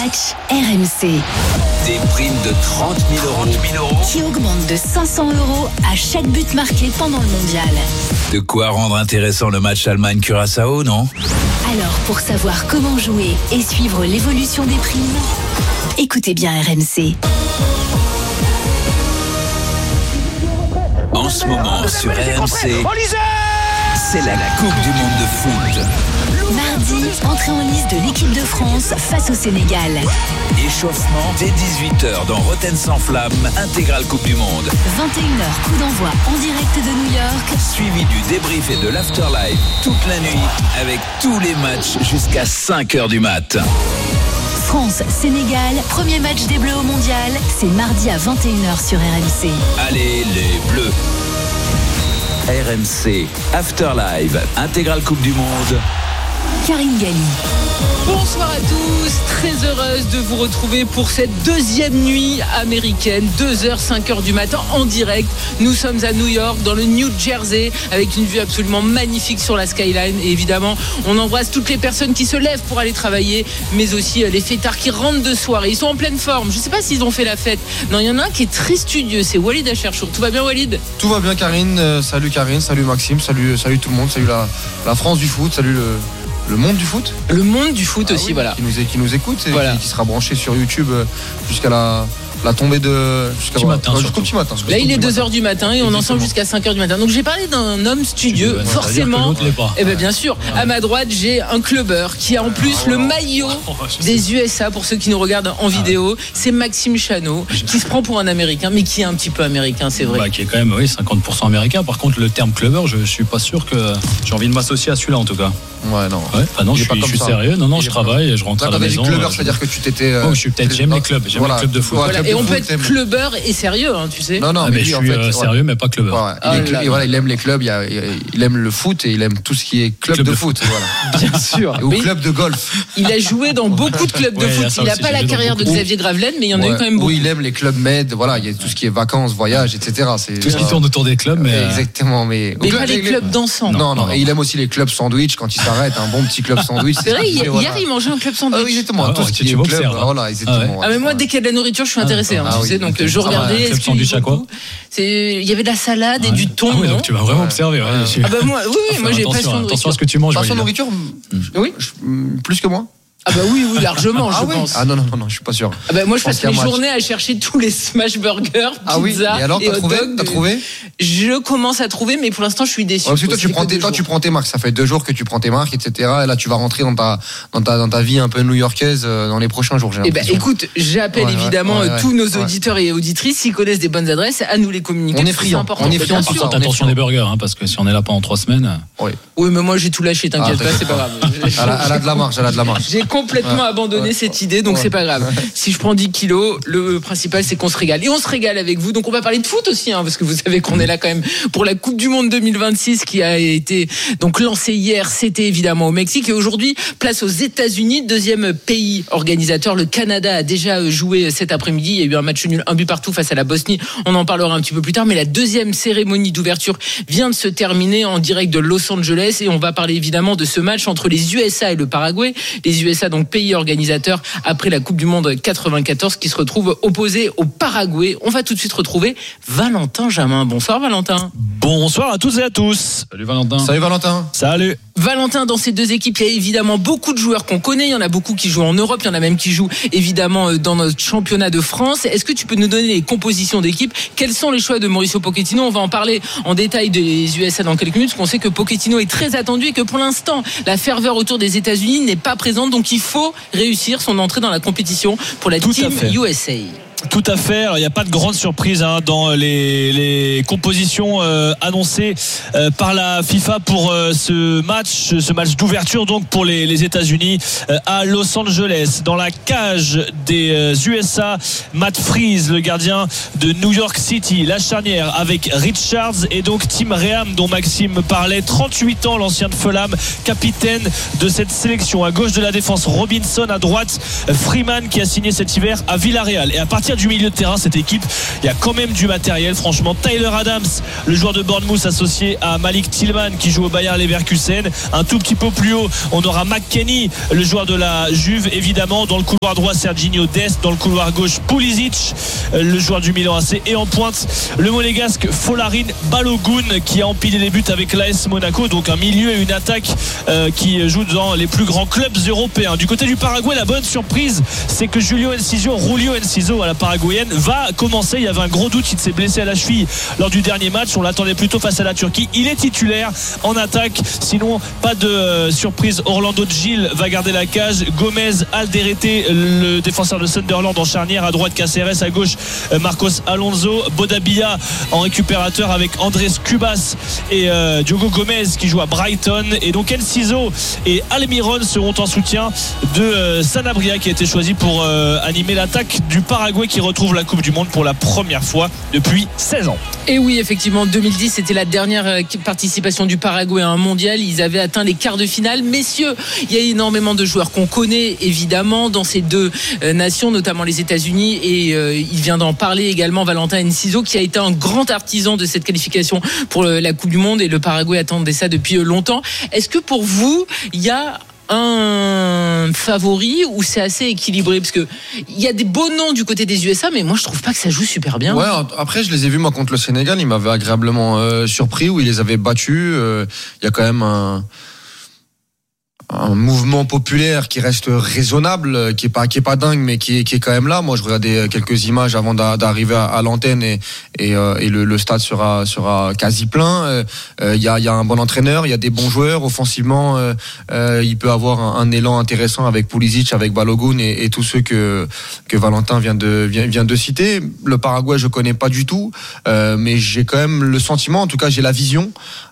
match, RMC. Des primes de 30 000 euros Qui augmentent de 500 euros à chaque but marqué pendant le mondial. De quoi rendre intéressant le match Allemagne-Curaçao, non ? Alors, pour savoir comment jouer et suivre l'évolution des primes, écoutez bien RMC. En ce moment, sur RMC, c'est la Coupe du Monde de foot. Mardi, entrée en lice de l'équipe de France face au Sénégal. Échauffement dès 18h dans Rotten sans flamme, intégrale Coupe du Monde. 21h, coup d'envoi en direct de New York. Suivi du débrief et de l'afterlife toute la nuit, avec tous les matchs jusqu'à 5h du mat. France-Sénégal, premier match des Bleus au Mondial, c'est mardi à 21h sur RMC. Allez les Bleus. RMC, Afterlive, intégrale Coupe du Monde. Karine Galli. Bonsoir à tous, très heureuse de vous retrouver pour cette deuxième nuit américaine, 2h, 5h du matin en direct. Nous sommes à New York, dans le New Jersey, avec une vue absolument magnifique sur la skyline. Et évidemment, on embrasse toutes les personnes qui se lèvent pour aller travailler, mais aussi les fêtards qui rentrent de soirée. Ils sont en pleine forme, je ne sais pas s'ils ont fait la fête. Non, il y en a un qui est très studieux, c'est Walid Acharchour. Tout va bien, Walid ? Tout va bien, Karine. Salut Karine, salut Maxime, salut tout le monde, salut la France du foot, salut le monde du foot. Le monde du foot aussi, voilà. Qui nous écoute et voilà. qui sera branché sur YouTube jusqu'à la tombée de... Jusqu'au petit matin. Là, il est 2h du matin et on est ensemble jusqu'à 5h du matin. Donc, j'ai parlé d'un homme studieux, forcément. Eh bien, bien sûr. À ma droite, j'ai un clubbeur qui a en plus le maillot des USA pour ceux qui nous regardent en vidéo. C'est Maxime Chanot, qui se prend pour un Américain, mais qui est un petit peu américain, c'est vrai. Qui est quand même, 50% américain. Par contre, le terme clubbeur, je suis pas sûr que j'ai envie de m'associer à celui-là, en tout cas. Ouais, non. Non, je suis sérieux. Non, je travaille, je rentre à la maison. Clubbeur, c'est-à-dire que tu t'étais. J'aime les clubs, j'aime les clubs de foot. Et on peut être clubbeur et sérieux, tu sais. Non, mais je suis sérieux, mais pas clubbeur. Et voilà, il aime les clubs, il aime le foot et il aime tout ce qui est club de foot. Voilà. Bien sûr. Ou club de golf. Il a joué dans beaucoup de clubs de foot. Il n'a pas la carrière de Xavier Gravelaine, mais il y en a eu quand même beaucoup. Oui, il aime les clubs med. Voilà, il y a tout ce qui est vacances, voyages, etc. Tout ce qui tourne autour des clubs, mais exactement. Mais pas les clubs dansants. Non. Et il aime aussi les clubs sandwich quand il s'arrête. Un bon petit club sandwich. C'est vrai, hier il mangeait un club sandwich. Oui, exactement. Tout ce qui est club. Voilà, exactement. Mais moi, dès qu'il y a de la nourriture, je suis intéressé. Tu sais, donc je regardais. Club sandwich à quoi ? Il y avait de la salade et du thon. Donc tu vas vraiment observer. Moi j'ai pas de nourriture. Attention à ce que tu manges. Pas de nourriture ? Oui. Plus que moi ? Oui, largement, je pense. Ah non, je suis pas sûr. Moi, je passe mes journées à chercher tous les smash burgers, pizza et alors, et hot dog. T'as trouvé ? Je commence à trouver, mais pour l'instant, je suis déçu. Parce que toi, tu prends tes marques. Ça fait 2 jours que tu prends tes marques, etc. Et là, tu vas rentrer dans ta vie un peu new-yorkaise dans les prochains jours. Écoute, j'appelle évidemment tous nos auditeurs et auditrices, s'ils connaissent des bonnes adresses, à nous les communiquer. On est friands. Attention des burgers, parce que si on est là pendant 3 semaines. Oui, mais moi, j'ai tout lâché, t'inquiète pas, c'est pas grave. Elle a de la marge. J'ai complètement abandonné cette idée, donc c'est pas grave. Si je prends 10 kilos, le principal c'est qu'on se régale. Et on se régale avec vous, donc on va parler de foot aussi, parce que vous savez qu'on est là quand même pour la Coupe du Monde 2026 qui a été donc lancée hier. C'était évidemment au Mexique et aujourd'hui, place aux États-Unis, deuxième pays organisateur. Le Canada a déjà joué cet après-midi. Il y a eu un match nul, 1 but partout face à la Bosnie. On en parlera un petit peu plus tard, mais la deuxième cérémonie d'ouverture vient de se terminer en direct de Los Angeles et on va parler évidemment de ce match entre les USA et le Paraguay. Les USA, donc pays organisateur après la Coupe du Monde 94 qui se retrouve opposé au Paraguay. On va tout de suite retrouver Valentin Jamin. Bonsoir Valentin. Bonsoir à tous et à tous. Salut Valentin. Salut Valentin. Salut. Valentin, dans ces deux équipes, il y a évidemment beaucoup de joueurs qu'on connaît. Il y en a beaucoup qui jouent en Europe. Il y en a même qui jouent évidemment dans notre championnat de France. Est-ce que tu peux nous donner les compositions d'équipe ? Quels sont les choix de Mauricio Pochettino ? On va en parler en détail des USA dans quelques minutes, parce qu'on sait que Pochettino est très attendu et que pour l'instant, la ferveur autour des États-Unis n'est pas présente. Donc il faut réussir son entrée dans la compétition pour la Team USA. Tout à fait. Alors, il n'y a pas de grande surprise dans les compositions annoncées par la FIFA pour ce match d'ouverture donc pour les États-Unis à Los Angeles. Dans la cage des USA, Matt Freese, le gardien de New York City, la charnière avec Richards et donc Tim Reham dont Maxime parlait, 38 ans, l'ancien de Fulham, capitaine de cette sélection. À gauche de la défense, Robinson, à droite Freeman qui a signé cet hiver à Villarreal. Et à partir partir du milieu de terrain, cette équipe, il y a quand même du matériel. Franchement, Tyler Adams, le joueur de Bournemouth associé à Malik Tillman qui joue au Bayer Leverkusen. Un tout petit peu plus haut, on aura McKennie, le joueur de la Juve, évidemment. Dans le couloir droit, Serginho Dest. Dans le couloir gauche, Pulisic, le joueur du Milan AC. Et en pointe, le monégasque Folarin Balogun qui a empilé les buts avec l'AS Monaco. Donc un milieu et une attaque qui jouent dans les plus grands clubs européens. Du côté du Paraguay, la bonne surprise, c'est que Julio Enciso à la paraguayenne va commencer. Il y avait un gros doute, il s'est blessé à la cheville lors du dernier match. On l'attendait plutôt face à la Turquie. Il est titulaire en attaque. Sinon, pas de surprise. Orlando Gil va garder la cage. Gomez, Alderete, le défenseur de Sunderland en charnière. À droite, Caceres. À gauche, Marcos Alonso. Bodabia en récupérateur avec Andrés Cubas et Diogo Gomez qui joue à Brighton. Et donc Enciso et Almiron seront en soutien de Sanabria qui a été choisi pour animer l'attaque du Paraguay qui retrouve la Coupe du Monde pour la première fois depuis 16 ans. Et oui, effectivement, 2010, c'était la dernière participation du Paraguay à un mondial. Ils avaient atteint les quarts de finale. Messieurs, il y a énormément de joueurs qu'on connaît, évidemment, dans ces deux nations, notamment les États-Unis. Et il vient d'en parler également, Valentin Enciso, qui a été un grand artisan de cette qualification pour la Coupe du Monde. Et le Paraguay attendait ça depuis longtemps. Est-ce que pour vous, il y a un favori ou c'est assez équilibré? Parce que il y a des beaux noms du côté des USA, mais moi je trouve pas que ça joue super bien. Ouais, après je les ai vus moi contre le Sénégal, ils m'avaient agréablement surpris, où ils les avaient battus. Il y a quand même un mouvement populaire qui reste raisonnable, qui est pas dingue, mais qui est quand même là. Moi, je regardais quelques images avant d'arriver à l'antenne et le stade sera quasi plein. Il y a un bon entraîneur, il y a des bons joueurs offensivement. Il peut avoir un élan intéressant avec Pulisic, avec Balogun et tous ceux que Valentin vient de citer. Le Paraguay, je connais pas du tout, mais j'ai quand même le sentiment, en tout cas, j'ai la vision.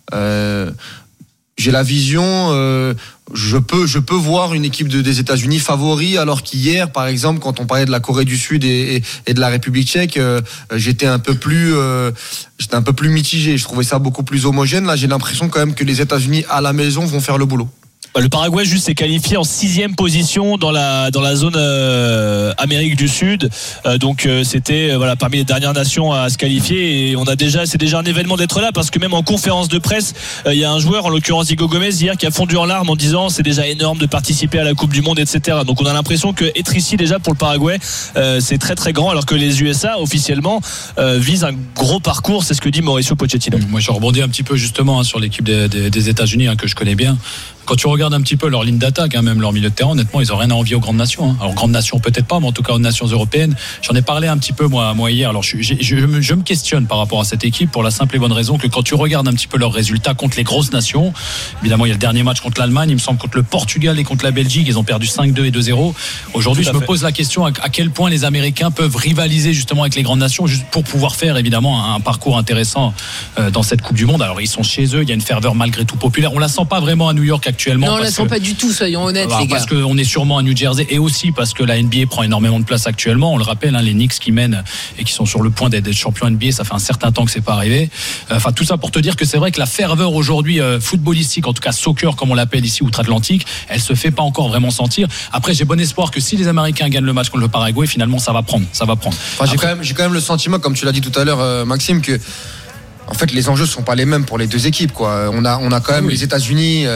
Je peux voir une équipe des États-Unis favori, alors qu'hier, par exemple, quand on parlait de la Corée du Sud et de la République tchèque, j'étais un peu plus mitigé. Je trouvais ça beaucoup plus homogène. Là, j'ai l'impression quand même que les États-Unis à la maison vont faire le boulot. Le Paraguay juste s'est qualifié en 6e position dans la zone Amérique du Sud. Donc c'était parmi les dernières nations à se qualifier, et c'est déjà un événement d'être là, parce que même en conférence de presse, il y a un joueur, en l'occurrence Diego Gomez hier, qui a fondu en larmes en disant c'est déjà énorme de participer à la Coupe du Monde, etc. Donc on a l'impression que être ici déjà pour le Paraguay, c'est très très grand, alors que les USA officiellement visent un gros parcours. C'est ce que dit Mauricio Pochettino. Moi je rebondis un petit peu justement sur l'équipe des États-Unis que je connais bien. Quand tu regardes un petit peu leur ligne d'attaque, même leur milieu de terrain, honnêtement, ils n'ont rien à envier aux grandes nations. Alors, grandes nations peut-être pas, mais en tout cas aux nations européennes. J'en ai parlé un petit peu moi hier. Alors, je me questionne par rapport à cette équipe, pour la simple et bonne raison que quand tu regardes un petit peu leurs résultats contre les grosses nations, évidemment, il y a le dernier match contre l'Allemagne, il me semble contre le Portugal et contre la Belgique, ils ont perdu 5-2 et 2-0. Aujourd'hui, je me pose la question à quel point les Américains peuvent rivaliser justement avec les grandes nations, juste pour pouvoir faire évidemment un parcours intéressant dans cette Coupe du Monde. Alors, ils sont chez eux, il y a une ferveur malgré tout populaire. On la sent pas vraiment à New York actuellement. Non, on la sent pas du tout, soyons honnêtes, les gars. Parce qu'on est sûrement à New Jersey, et aussi parce que la NBA prend énormément de place actuellement. On le rappelle, les Knicks qui mènent et qui sont sur le point d'être champions NBA, ça fait un certain temps que c'est pas arrivé. Enfin, tout ça pour te dire que c'est vrai que la ferveur aujourd'hui footballistique, en tout cas soccer comme on l'appelle ici outre-Atlantique, elle se fait pas encore vraiment sentir. Après, j'ai bon espoir que si les Américains gagnent le match contre le Paraguay, finalement ça va prendre. Enfin, j'ai quand même le sentiment, comme tu l'as dit tout à l'heure, Maxime, que en fait, les enjeux sont pas les mêmes pour les deux équipes, quoi. On a quand même les États-Unis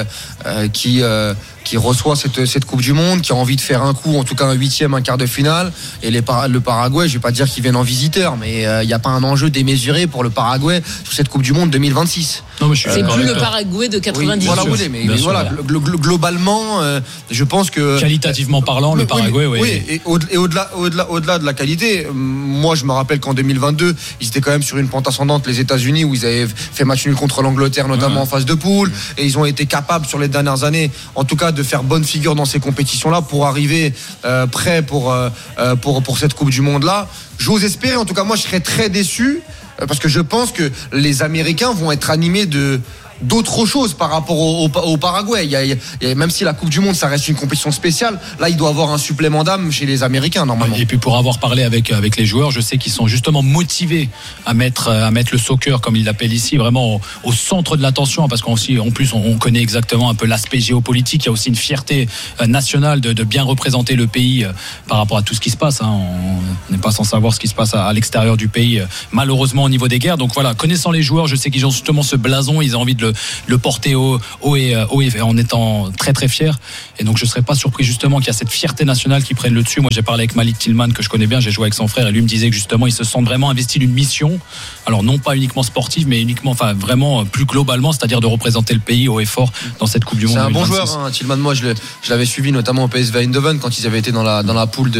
qui reçoit cette Coupe du Monde, qui a envie de faire un coup, en tout cas un 8e, un quart de finale. Et le Paraguay, je vais pas dire qu'ils viennent en visiteur, mais il n'y a pas un enjeu démesuré pour le Paraguay sur cette Coupe du Monde 2026. Non, mais c'est plus le Paraguay de 90. Oui, mais voilà, globalement, je pense que qualitativement parlant, le Paraguay, oui. Et au-delà de la qualité, moi je me rappelle qu'en 2022, ils étaient quand même sur une pente ascendante, les États-Unis, où ils avaient fait match nul contre l'Angleterre, notamment en phase de poule, et ils ont été capables sur les dernières années, en tout cas, de faire bonne figure dans ces compétitions-là pour arriver prêt pour cette Coupe du Monde-là. J'ose espérer, en tout cas moi je serais très déçu, parce que je pense que les Américains vont être animés de d'autres choses par rapport au Paraguay. Même si la Coupe du Monde, ça reste une compétition spéciale, là, il doit avoir un supplément d'âme chez les Américains, normalement. Et puis pour avoir parlé avec les joueurs, je sais qu'ils sont justement motivés à mettre le soccer, comme ils l'appellent ici, vraiment au centre de l'attention, parce qu'en plus, on connaît exactement un peu l'aspect géopolitique. Il y a aussi une fierté nationale de bien représenter le pays par rapport à tout ce qui se passe. On n'est pas sans savoir ce qui se passe à l'extérieur du pays, malheureusement au niveau des guerres. Donc voilà, connaissant les joueurs, je sais qu'ils ont justement ce blason, ils ont envie de le porter haut et en étant très très fiers. Et donc je ne serais pas surpris justement qu'il y a cette fierté nationale qui prenne le dessus. Moi j'ai parlé avec Malik Tillman, que je connais bien, j'ai joué avec son frère, et lui me disait que justement ils se sentent vraiment investis d'une mission, alors non pas uniquement sportive, mais vraiment plus globalement, c'est-à-dire de représenter le pays haut et fort dans cette Coupe du Monde. C'est un 2026. bon joueur, Tillman. Moi je l'avais suivi notamment au PSV Eindhoven quand ils avaient été dans la poule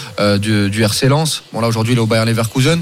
du RC Lens. Bon là aujourd'hui il est au Bayer Leverkusen,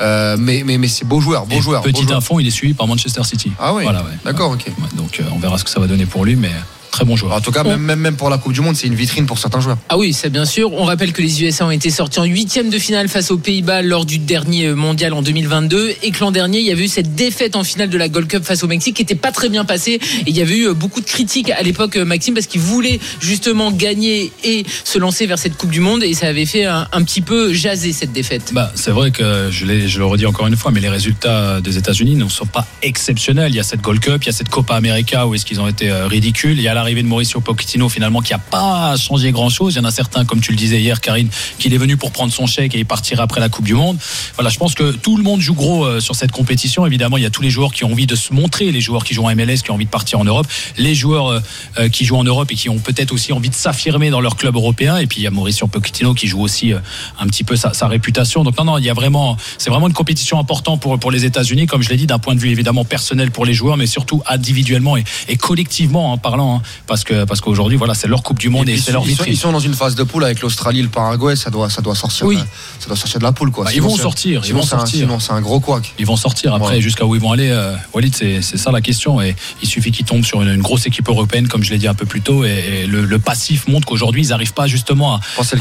mais c'est beau joueur. Petit info, il est suivi par Manchester City. Ah oui, voilà, ouais. D'accord, ok. Ouais, donc on verra ce que ça va donner pour lui, mais très bon joueur. En tout cas, même pour la Coupe du Monde, c'est une vitrine pour certains joueurs. Ah oui, c'est bien sûr. On rappelle que les USA ont été sortis en 8e de finale face aux Pays-Bas lors du dernier mondial en 2022, et que l'an dernier, il y avait eu cette défaite en finale de la Gold Cup face au Mexique qui n'était pas très bien passée. Et il y avait eu beaucoup de critiques à l'époque, Maxime, parce qu'ils voulaient justement gagner et se lancer vers cette Coupe du Monde, et ça avait fait un petit peu jaser cette défaite. C'est vrai que je le redis encore une fois, mais les résultats des États-Unis ne sont pas exceptionnels. Il y a cette Gold Cup, il y a cette Copa América où est-ce qu'ils ont été ridicules. Il y a l'arrivée de Mauricio Pochettino finalement qui n'a pas changé grand-chose. Il y en a certains, comme tu le disais hier, Karine, qu'il est venu pour prendre son chèque et il partira après la Coupe du Monde. Voilà, je pense que tout le monde joue gros sur cette compétition. Évidemment, il y a tous les joueurs qui ont envie de se montrer, les joueurs qui jouent en MLS, qui ont envie de partir en Europe, les joueurs qui jouent en Europe et qui ont peut-être aussi envie de s'affirmer dans leur club européen. Et puis il y a Mauricio Pochettino qui joue aussi un petit peu sa réputation. Donc non, c'est vraiment une compétition importante pour les États-Unis, comme je l'ai dit, d'un point de vue évidemment personnel pour les joueurs, mais surtout individuellement et collectivement en parlant, parce qu'aujourd'hui, voilà, c'est leur Coupe du Monde et c'est leur vitrine. Ils sont dans une phase de poule avec l'Australie, le Paraguay, ça doit sortir. Oui. Ça doit sortir de la poule, quoi. Ils vont sortir. Sinon, c'est un gros couac. Ils vont sortir après, jusqu'à où ils vont aller. Walid, c'est ça la question. Et il suffit qu'ils tombent sur une grosse équipe européenne, comme je l'ai dit un peu plus tôt. Et le passif montre qu'aujourd'hui, ils n'arrivent pas justement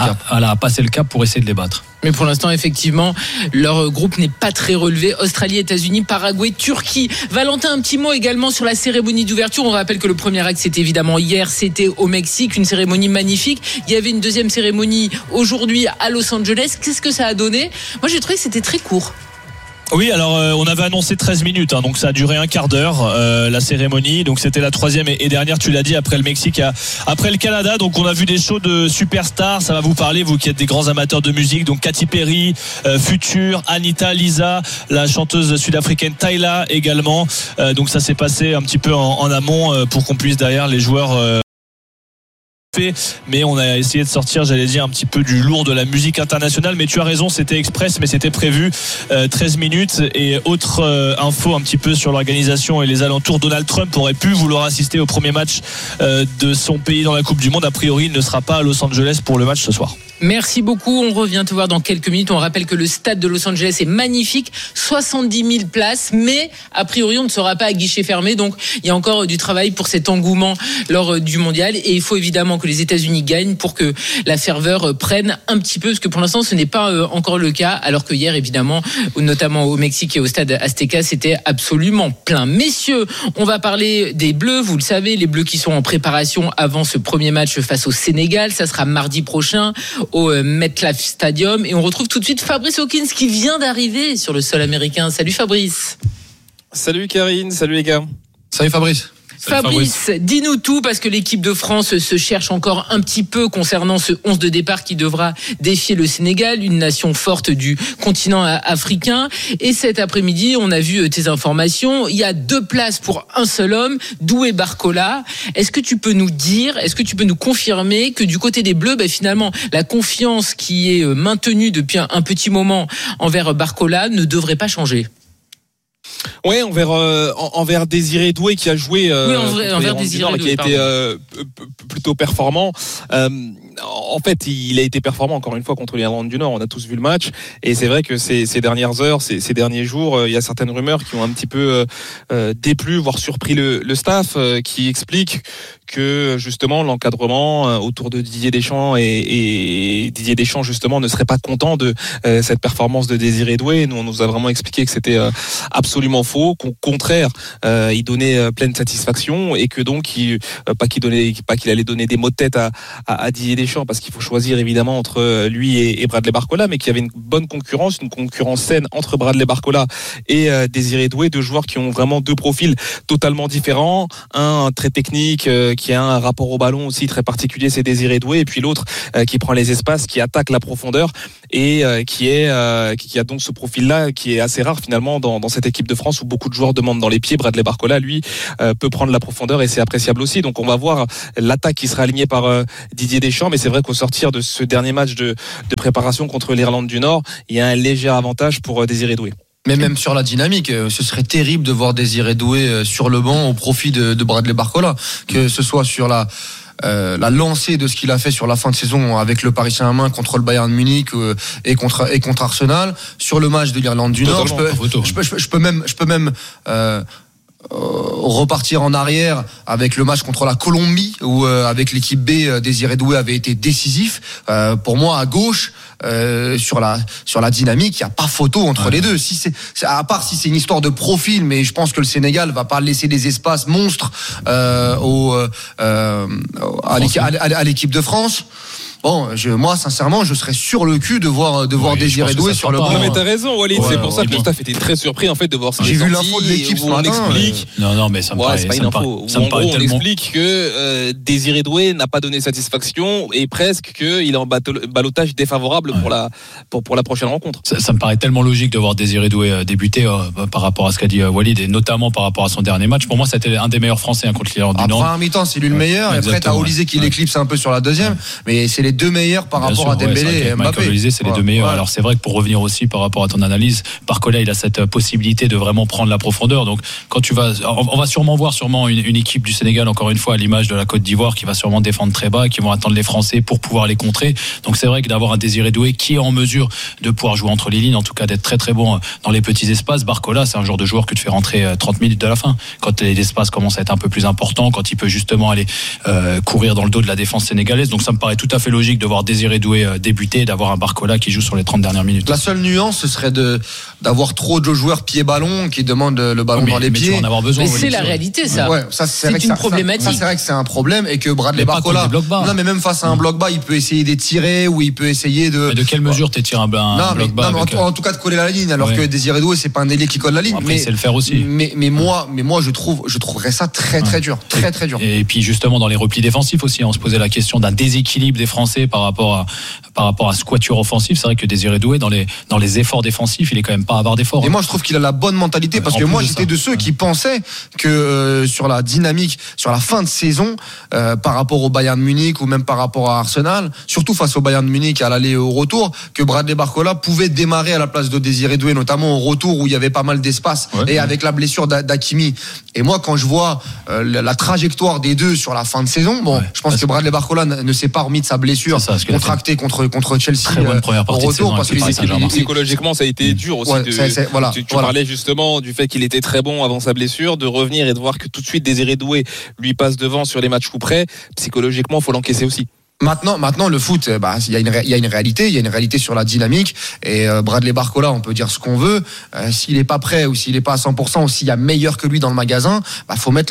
à passer le cap pour essayer de les battre. Mais pour l'instant, effectivement, leur groupe n'est pas très relevé. Australie, États-Unis, Paraguay, Turquie. Valentin, un petit mot également sur la cérémonie d'ouverture. On rappelle que le premier acte, c'était évidemment hier, c'était au Mexique, une cérémonie magnifique. Il y avait une deuxième cérémonie aujourd'hui à Los Angeles. Qu'est-ce que ça a donné ? Moi, j'ai trouvé que c'était très court. Oui, alors on avait annoncé 13 minutes, donc ça a duré un quart d'heure la cérémonie. Donc c'était la troisième et dernière, tu l'as dit, après le Mexique, après le Canada. Donc on a vu des shows de superstars. Ça va vous parler, vous qui êtes des grands amateurs de musique. Donc Katy Perry, Future, Anita, Lisa, la chanteuse sud-africaine Tyla également. Donc ça s'est passé un petit peu en amont pour qu'on puisse derrière les joueurs. Mais on a essayé de sortir, j'allais dire, un petit peu du lourd de la musique internationale. Mais tu as raison, c'était express, mais c'était prévu. 13 minutes. Et autre info un petit peu sur l'organisation et les alentours, Donald Trump aurait pu vouloir assister au premier match de son pays dans la Coupe du Monde. A priori, il ne sera pas à Los Angeles pour le match ce soir. Merci beaucoup, on revient te voir dans quelques minutes. On rappelle que le stade de Los Angeles est magnifique, 70 000 places, mais a priori on ne sera pas à guichet fermé, donc il y a encore du travail pour cet engouement lors du mondial, et il faut évidemment que les États-Unis gagnent pour que la ferveur prenne un petit peu, parce que pour l'instant ce n'est pas encore le cas, alors que hier évidemment, notamment au Mexique et au stade Azteca, c'était absolument plein. Messieurs, on va parler des Bleus, vous le savez, les Bleus qui sont en préparation avant ce premier match face au Sénégal, ça sera mardi prochain au MetLife Stadium, et on retrouve tout de suite Fabrice Hawkins qui vient d'arriver sur le sol américain. Salut Fabrice. Salut Karine, salut les gars. Salut Fabrice. Fabrice, dis-nous tout, parce que l'équipe de France se cherche encore un petit peu concernant ce 11 de départ qui devra défier le Sénégal, une nation forte du continent africain. Et cet après-midi, on a vu tes informations, il y a 2 places pour un seul homme, Doué Barcola. Est-ce que tu peux nous dire, est-ce que tu peux nous confirmer que du côté des Bleus, finalement, la confiance qui est maintenue depuis un petit moment envers Barcola ne devrait pas changer? Ouais, envers Désiré Doué qui a joué envers Désiré Doué, qui a été plutôt performant. en fait, il a été performant encore une fois contre l'Irlande du Nord. On a tous vu le match, et c'est vrai que ces dernières heures, ces derniers jours, il y a certaines rumeurs qui ont un petit peu déplu, voire surpris le staff, qui expliquent que justement l'encadrement autour de Didier Deschamps et Didier Deschamps justement ne serait pas content de cette performance de Désiré Doué. Nous, on nous a vraiment expliqué que c'était absolument faux, qu'au contraire il donnait pleine satisfaction, et que donc pas qu'il allait donner des mots de tête à Didier Deschamps, parce qu'il faut choisir évidemment entre lui et Bradley Barcola, mais qu'il y avait une bonne concurrence, une concurrence saine entre Bradley Barcola et Désiré Doué, deux joueurs qui ont vraiment deux profils totalement différents, un très technique qui a un rapport au ballon aussi très particulier, c'est Désiré Doué, et puis l'autre qui prend les espaces, qui attaque la profondeur, et qui a donc ce profil-là qui est assez rare finalement dans cette équipe de France où beaucoup de joueurs demandent dans les pieds. Bradley Barcola, lui, peut prendre la profondeur, et c'est appréciable aussi. Donc on va voir l'attaque qui sera alignée par Didier Deschamps, mais c'est vrai qu'au sortir de ce dernier match de préparation contre l'Irlande du Nord, il y a un léger avantage pour Désiré Doué. Mais même sur la dynamique, ce serait terrible de voir Désiré Doué sur le banc au profit de Bradley Barcola, que ce soit sur la lancée de ce qu'il a fait sur la fin de saison avec le Paris Saint-Germain contre le Bayern Munich et contre Arsenal, sur le match de l'Irlande du Nord. Je peux même repartir en arrière avec le match contre la Colombie où avec l'équipe B, Désiré Doué avait été décisif. Pour moi, à gauche, sur la dynamique, il n'y a pas photo entre les deux. À part si c'est une histoire de profil, mais je pense que le Sénégal va pas laisser des espaces monstres à l'équipe de France. Bon, moi, sincèrement, je serais sur le cul de voir Désiré Doué sur le banc. Non, mais t'as raison, Walid. C'est pour ça que le staff était très surpris, en fait, de voir ce qui est sorti. J'ai vu l'info de l'équipe ce matin. On explique. Non, mais ça me paraît. C'est pas une info. En gros, on explique que Désiré Doué n'a pas donné satisfaction, et presque qu'il est en ballottage défavorable pour la prochaine rencontre. Ça me paraît tellement logique de voir Désiré Doué débuter par rapport à ce qu'a dit Walid, et notamment par rapport à son dernier match. Pour moi, c'était un des meilleurs Français contre l'Irlande du Nord. En première mi-temps, c'est lui le meilleur. Et après, t'as Olysée qui l'éclipse un peu sur la deuxième. Mais c'est les deux meilleurs par rapport à Dembélé et Mbappé. Olysée, c'est les deux meilleurs. Alors c'est vrai que pour revenir aussi par rapport à ton analyse, Barcola, il a cette possibilité de vraiment prendre la profondeur. Donc quand on va sûrement voir une équipe du Sénégal, encore une fois à l'image de la Côte d'Ivoire, qui va sûrement défendre très bas, qui vont attendre les Français pour pouvoir les contrer. Donc c'est vrai que d'avoir un Désiré Doué qui est en mesure de pouvoir jouer entre les lignes, en tout cas d'être très très bon dans les petits espaces. Barcola, c'est un genre de joueur que tu fais rentrer 30 minutes de la fin, quand les espaces commencent à être un peu plus importants, quand il peut justement aller courir dans le dos de la défense sénégalaise. Donc ça me paraît tout à fait logique de voir Désiré Doué débuter et d'avoir un Barcola qui joue sur les 30 dernières minutes. La seule nuance, ce serait d'avoir trop de joueurs pied-ballon qui demandent le ballon dans les pieds. Tu vas en avoir besoin. Mais c'est la réalité, ça. Ouais, ça c'est une problématique. C'est vrai que c'est un problème, et que Bradley Barcola. Non, mais même face à un bloc bas, il peut essayer d'étirer, ou il peut essayer de. Mais de quelle mesure t'étires un bloc bas? En tout cas de coller la ligne, alors que Désiré Doué, c'est pas un ailier qui colle la ligne. Après, c'est le faire aussi. Mais moi, je trouverais ça très très dur, très dur. Et puis justement dans les replis défensifs aussi, on se posait la question d'un déséquilibre des Français par rapport à ce quatuor offensif. C'est vrai que Désiré Doué dans les efforts défensifs, il est quand même pas avare d'efforts. Et moi je trouve qu'il a la bonne mentalité, parce que moi j'étais de ceux qui pensaient que sur la dynamique, sur la fin de saison, par rapport au Bayern Munich ou même par rapport à Arsenal, surtout face au Bayern Munich à l'aller et au retour, que Bradley Barcola pouvait démarrer à la place de Désiré Doué, notamment au retour où il y avait pas mal d'espace, et avec la blessure d'Hakimi. Et moi quand je vois la trajectoire des deux sur la fin de saison, je pense que Bradley Barcola ne s'est pas remis de sa blessure contractée contre Chelsea au retour, parce que psychologiquement ça a été dur aussi. Tu parlais justement du fait qu'il était très bon avant sa blessure, de revenir et de voir que tout de suite Désiré Doué lui passe devant sur les matchs coup près. Psychologiquement, faut l'encaisser aussi. Maintenant, le foot, il y a une réalité sur la dynamique, et Bradley Barcola, on peut dire ce qu'on veut, s'il est pas prêt ou s'il est pas à 100% ou s'il y a meilleur que lui dans le magasin, faut mettre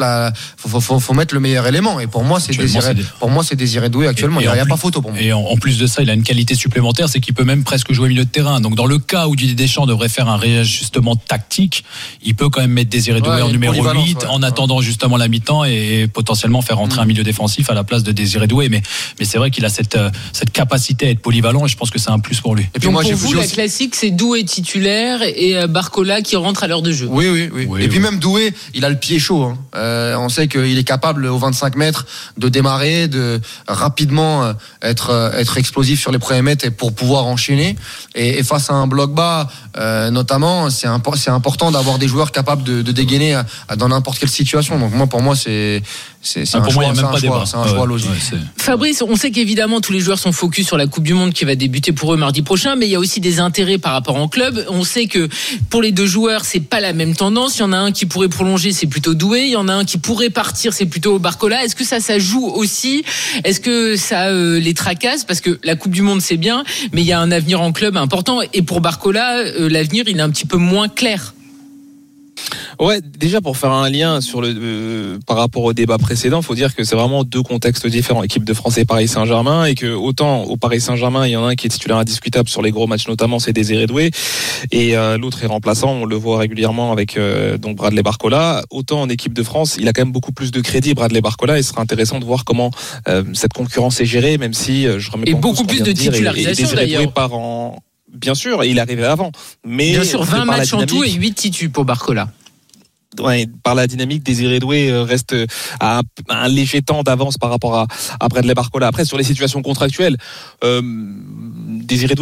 le meilleur élément. Et pour moi, c'est Désiré Doué actuellement. Il n'y a pas photo pour moi. Et en plus de ça, il a une qualité supplémentaire, c'est qu'il peut même presque jouer milieu de terrain. Donc dans le cas où Didier Deschamps devrait faire un réajustement tactique, il peut quand même mettre Désiré Doué en numéro 8 en attendant justement la mi-temps, et potentiellement faire rentrer un milieu défensif à la place de Désiré Doué. Mais c'est vrai qu'il a cette capacité à être polyvalent, et je pense que c'est un plus pour lui. Et puis donc pour vous, la classique, c'est Doué titulaire et Barcola qui rentre à l'heure de jeu. Oui. Et puis même Doué, il a le pied chaud. On sait qu'il est capable aux 25 mètres de démarrer, de rapidement être explosif sur les premiers mètres et pour pouvoir enchaîner. Et face à un bloc bas, notamment, c'est important d'avoir des joueurs capables de dégainer dans n'importe quelle situation. Donc pour moi, c'est un choix logique. Fabrice, on sait qu'évidemment tous les joueurs sont focus sur la Coupe du Monde qui va débuter pour eux mardi prochain, mais il y a aussi des intérêts par rapport en club. On sait que pour les deux joueurs, c'est pas la même tendance. Il y en a un qui pourrait prolonger, c'est plutôt Doué. Il y en a un qui pourrait partir, c'est plutôt Barcola. Est-ce que ça joue aussi? Est-ce que ça les tracasse? Parce que la Coupe du Monde, c'est bien, mais il y a un avenir en club important. Et pour Barcola, l'avenir, il est un petit peu moins clair. Ouais, déjà pour faire un lien sur par rapport au débat précédent, faut dire que c'est vraiment deux contextes différents, équipe de France et Paris Saint-Germain, et que autant au Paris Saint-Germain, il y en a un qui est titulaire indiscutable sur les gros matchs, notamment c'est Désiré Doué, et l'autre est remplaçant, on le voit régulièrement avec donc Bradley Barcola. Autant en équipe de France, il a quand même beaucoup plus de crédit, Bradley Barcola, et ce sera intéressant de voir comment cette concurrence est gérée, même si je remets et pas beaucoup plus de titularisation d'ailleurs. Bien sûr, il est arrivé avant, mais bien sûr 20 matchs en tout et 8 titus pour Barcola. Ouais, par la dynamique, Désiré Doué reste à un léger temps d'avance par rapport à Bradley Barcola. Après, sur les situations contractuelles, Désiré Doué